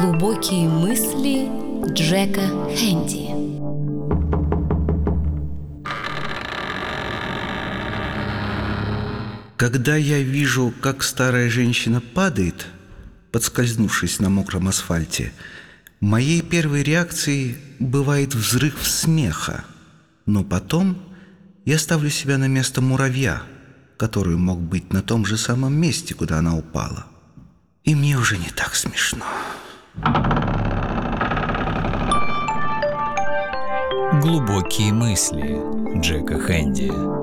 Глубокие мысли Джека Хенди. Когда я вижу, как старая женщина падает, подскользнувшись на мокром асфальте, моей первой реакцией бывает взрыв смеха. Но потом я ставлю себя на место муравья, который мог быть на том же самом месте, куда она упала. И мне уже не так смешно. Глубокие мысли Джека Хенди.